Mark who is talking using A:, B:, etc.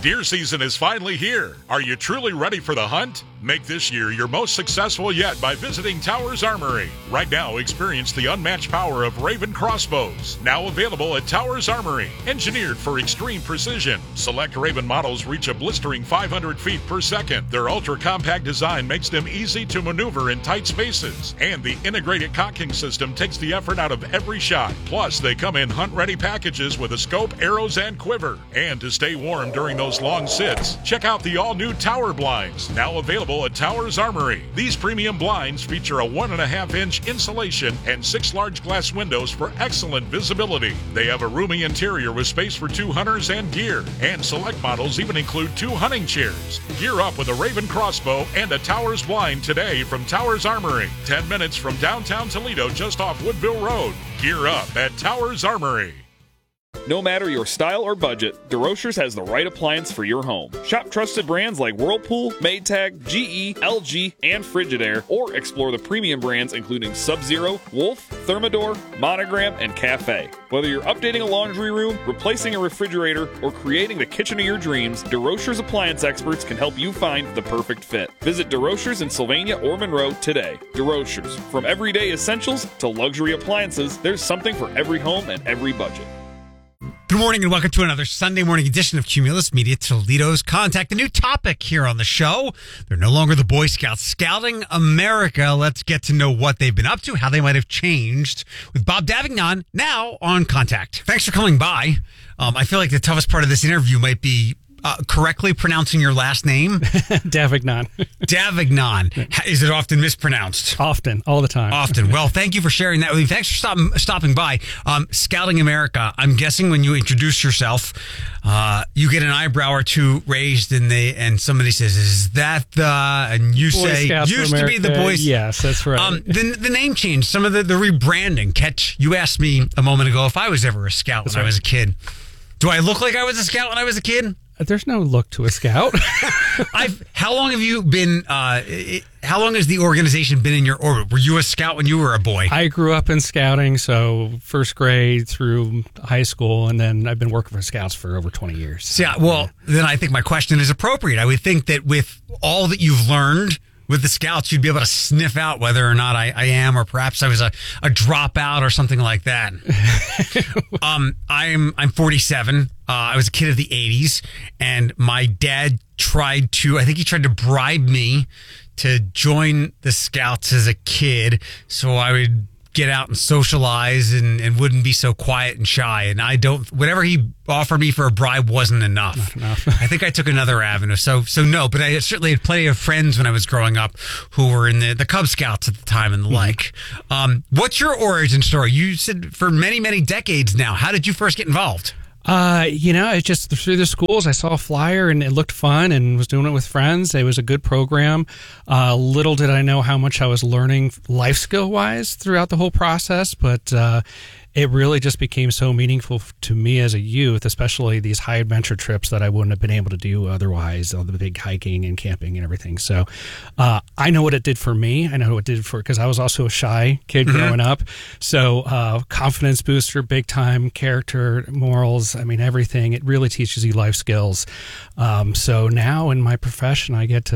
A: Deer season is finally here. Are you truly ready for the hunt? Make this year your most successful yet by visiting Towers Armory. Right now, experience the unmatched power of Raven crossbows. Now available at Towers Armory. Engineered for extreme precision. Select Raven models reach a blistering 500 feet per second. Their ultra-compact design makes them easy to maneuver in tight spaces. And the integrated cocking system takes the effort out of every shot. Plus, they come in hunt-ready packages with a scope, arrows, and quiver. And to stay warm during those long sits, check out the all-new Tower Blinds, now available at Towers Armory. These premium blinds feature a 1.5-inch insulation and 6 large glass windows for excellent visibility. They have a roomy interior with space for 2 hunters and gear. And select models even include 2 hunting chairs. Gear up with a Raven crossbow and a Towers blind today from Towers Armory. 10 minutes from downtown Toledo, just off Woodville Road. Gear up at Towers Armory.
B: No matter your style or budget, DeRochers has the right appliance for your home. Shop trusted brands like Whirlpool, Maytag, GE, LG, and Frigidaire, or explore the premium brands including Sub-Zero, Wolf, Thermador, Monogram, and Cafe. Whether you're updating a laundry room, replacing a refrigerator, or creating the kitchen of your dreams, DeRochers appliance experts can help you find the perfect fit. Visit DeRochers in Sylvania or Monroe today. DeRochers, from everyday essentials to luxury appliances, there's something for every home and every budget.
C: Good morning and welcome to another Sunday morning edition of Cumulus Media Toledo's Contact. A new topic here on the show. They're no longer the Boy Scouts. Scouting America. Let's get to know what they've been up to, how they might have changed with Bob Davignon now on Contact. Thanks for coming by. I feel like the toughest part of this interview might be correctly pronouncing your last name.
D: Davignon.
C: Davignon. Is it often mispronounced?
D: Often. All the time.
C: Often. Well, thank you for sharing that with me. Thanks for stopping by. Scouting America, I'm guessing when you introduce yourself, you get an eyebrow or two raised and somebody says, is that the, and you
D: Boy
C: say,
D: Scouts
C: used to be the Boy Scouts.
D: Yes, that's right.
C: The name change, some of the rebranding. You asked me a moment ago if I was ever a scout when I was a kid. Do I look like I was a scout when I was a kid?
D: There's no look to a scout.
C: How long have you been, how long has the organization been in your orbit? Were you a scout when you were a boy?
D: I grew up in scouting, so first grade through high school, and then I've been working for scouts for over 20 years.
C: Yeah, well, then I think my question is appropriate. I would think that with all that you've learned with the scouts, you'd be able to sniff out whether or not I am, or perhaps I was a dropout or something like that. I'm 47. I was a kid of the 80s, and my dad tried to bribe me to join the scouts as a kid so I would get out and socialize and wouldn't be so quiet and shy. And whatever he offered me for a bribe wasn't enough. I think I took another avenue. So no, but I certainly had plenty of friends when I was growing up who were in the Cub Scouts at the time and the like. What's your origin story? You said for many, many decades now. How did you first get involved?
D: It's just through the schools. I saw a flyer and it looked fun and was doing it with friends. It was a good program. Little did I know how much I was learning life skill wise throughout the whole process, but it really just became so meaningful to me as a youth, especially these high adventure trips that I wouldn't have been able to do otherwise, all the big hiking and camping and everything. So I know what it did for me. I know what it did because I was also a shy kid growing up. So confidence booster, big time, character, morals, everything. It really teaches you life skills. So now in my profession, I get to